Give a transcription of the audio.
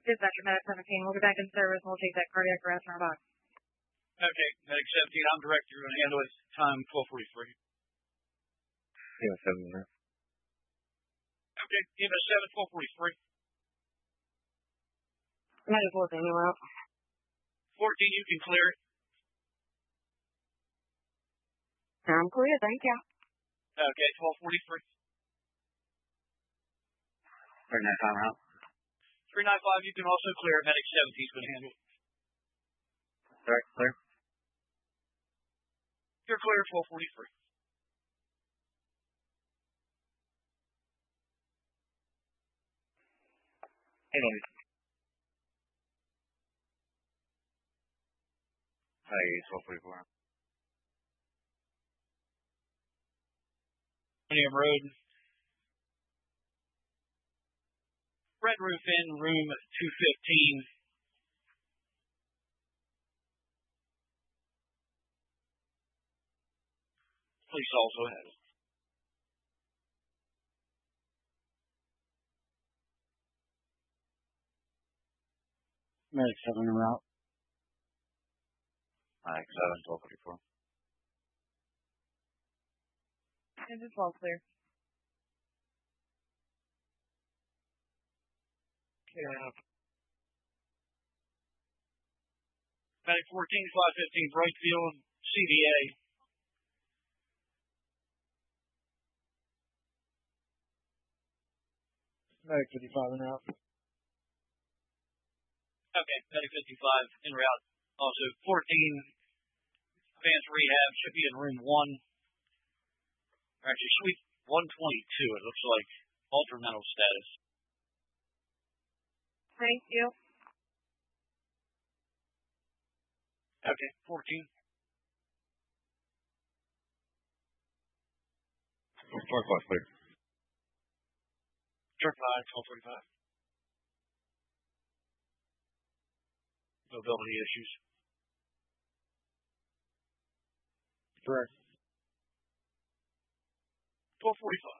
Dispatcher, Medic 17. We'll be back in service and we'll take that cardiac arrest in our box. Okay, Medic 17, I'm director. You're going to handle it. Time 12:43. Yeah, 7 minutes. Okay, EMS 7, 12:43. Medic 14, you're out. 14, you can clear it. I'm clear, thank you. Okay, 12:43. 39 time out. 395, you can also clear it. Medic 17 is going to handle it. Alright, clear. You're clear, 12:43. Hang on. Hi, 12:44. Millennium Road. Red Roof in room 215. Police also has it. Medic 7 en route. Medic 7, 12:44. And just all clear. Yeah. Medic 14, 515, Brightfield, CDA. Medic 55 en route. Okay, Medic 55 en route. Also, 14, advanced rehab should be in room 1. Actually, suite 122, it looks like. Altered mental status. Thank you. Okay, 14. 12:45, clear. Truck 5, 12:45. Mobility issues. Correct. 12:45.